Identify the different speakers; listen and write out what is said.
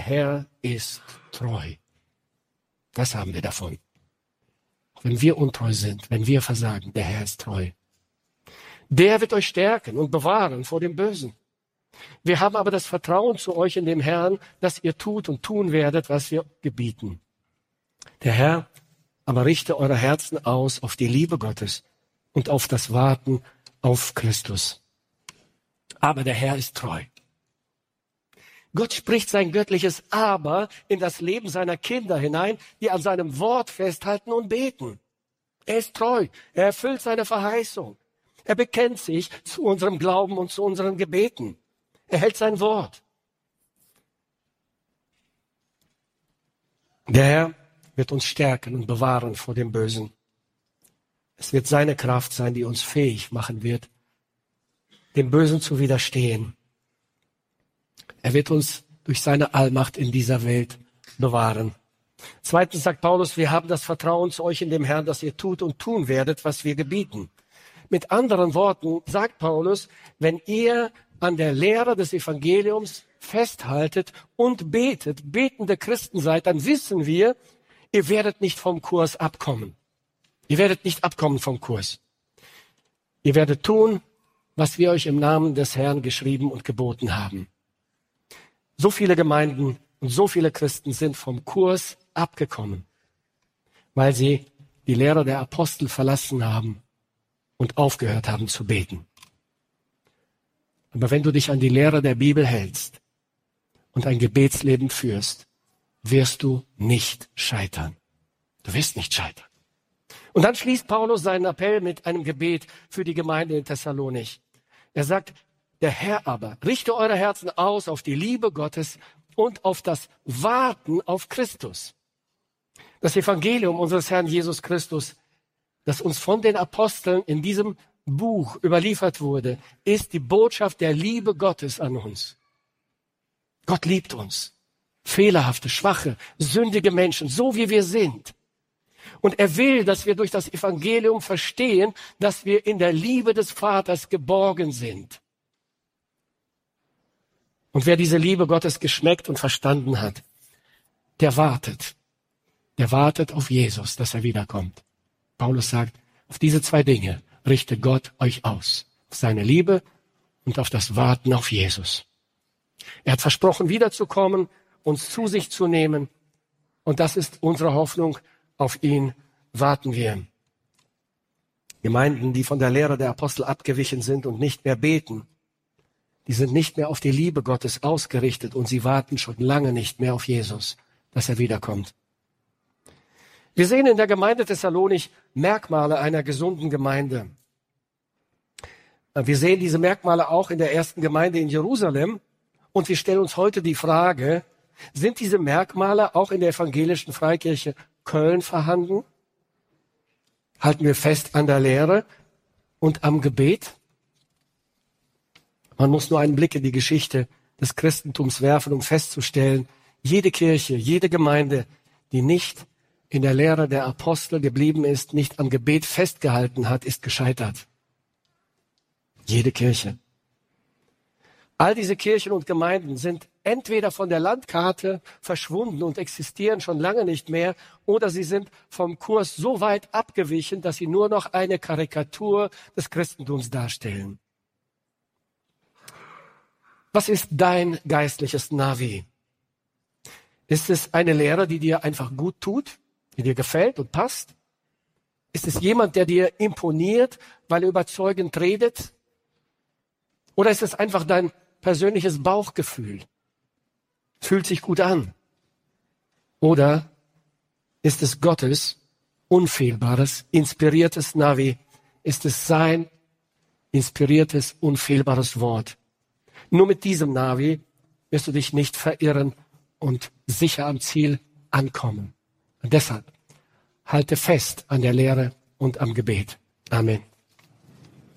Speaker 1: Herr ist treu. Das haben wir davon. Wenn wir untreu sind, wenn wir versagen, der Herr ist treu. Der wird euch stärken und bewahren vor dem Bösen. Wir haben aber das Vertrauen zu euch in dem Herrn, dass ihr tut und tun werdet, was wir gebieten. Der Herr aber richte eure Herzen aus auf die Liebe Gottes und auf das Warten auf Christus. Aber der Herr ist treu. Gott spricht sein göttliches Aber in das Leben seiner Kinder hinein, die an seinem Wort festhalten und beten. Er ist treu. Er erfüllt seine Verheißung. Er bekennt sich zu unserem Glauben und zu unseren Gebeten. Er hält sein Wort. Der Herr wird uns stärken und bewahren vor dem Bösen. Es wird seine Kraft sein, die uns fähig machen wird, dem Bösen zu widerstehen. Er wird uns durch seine Allmacht in dieser Welt bewahren. Zweitens sagt Paulus, wir haben das Vertrauen zu euch in dem Herrn, dass ihr tut und tun werdet, was wir gebieten. Mit anderen Worten sagt Paulus, wenn ihr an der Lehre des Evangeliums festhaltet und betet, betende Christen seid, dann wissen wir, ihr werdet nicht vom Kurs abkommen. Ihr werdet nicht abkommen vom Kurs. Ihr werdet tun, was wir euch im Namen des Herrn geschrieben und geboten haben. So viele Gemeinden und so viele Christen sind vom Kurs abgekommen, weil sie die Lehre der Apostel verlassen haben und aufgehört haben zu beten. Aber wenn du dich an die Lehre der Bibel hältst und ein Gebetsleben führst, wirst du nicht scheitern. Du wirst nicht scheitern. Und dann schließt Paulus seinen Appell mit einem Gebet für die Gemeinde in Thessalonich. Er sagt, der Herr aber richte eure Herzen aus auf die Liebe Gottes und auf das Warten auf Christus. Das Evangelium unseres Herrn Jesus Christus, das uns von den Aposteln in diesem Buch überliefert wurde, ist die Botschaft der Liebe Gottes an uns. Gott liebt uns. Fehlerhafte, schwache, sündige Menschen, so wie wir sind. Und er will, dass wir durch das Evangelium verstehen, dass wir in der Liebe des Vaters geborgen sind. Und wer diese Liebe Gottes geschmeckt und verstanden hat, der wartet. Der wartet auf Jesus, dass er wiederkommt. Paulus sagt, auf diese zwei Dinge richte Gott euch aus. Auf seine Liebe und auf das Warten auf Jesus. Er hat versprochen, wiederzukommen, uns zu sich zu nehmen. Und das ist unsere Hoffnung. Auf ihn warten wir. Gemeinden, die von der Lehre der Apostel abgewichen sind und nicht mehr beten, die sind nicht mehr auf die Liebe Gottes ausgerichtet und sie warten schon lange nicht mehr auf Jesus, dass er wiederkommt. Wir sehen in der Gemeinde Thessalonich Merkmale einer gesunden Gemeinde. Wir sehen diese Merkmale auch in der ersten Gemeinde in Jerusalem und wir stellen uns heute die Frage, sind diese Merkmale auch in der evangelischen Freikirche Köln vorhanden? Halten wir fest an der Lehre und am Gebet? Man muss nur einen Blick in die Geschichte des Christentums werfen, um festzustellen, jede Kirche, jede Gemeinde, die nicht in der Lehre der Apostel geblieben ist, nicht am Gebet festgehalten hat, ist gescheitert. Jede Kirche. All diese Kirchen und Gemeinden sind entweder von der Landkarte verschwunden und existieren schon lange nicht mehr, oder sie sind vom Kurs so weit abgewichen, dass sie nur noch eine Karikatur des Christentums darstellen. Was ist dein geistliches Navi? Ist es eine Lehre, die dir einfach gut tut, die dir gefällt und passt? Ist es jemand, der dir imponiert, weil er überzeugend redet? Oder ist es einfach dein persönliches Bauchgefühl? Fühlt sich gut an? Oder ist es Gottes unfehlbares, inspiriertes Navi? Ist es sein inspiriertes, unfehlbares Wort? Nur mit diesem Navi wirst du dich nicht verirren und sicher am Ziel ankommen. Und deshalb halte fest an der Lehre und am Gebet. Amen.